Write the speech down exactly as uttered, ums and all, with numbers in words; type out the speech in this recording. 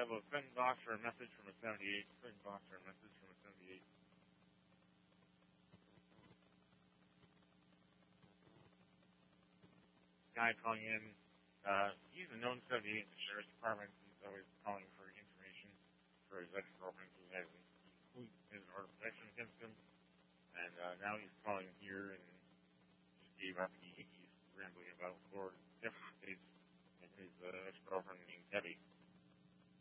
have a send box for a message from a seventy-eight. Send box for a message from a seventy-eight. Guy calling in. Uh, he's a known seventy-eight in the sheriff's department. He's always calling for information for his ex-girlfriend who has his order of protection against him. And uh, now he's calling here and just gave up. He, he's rambling about four different states and his uh, ex-girlfriend named Debbie.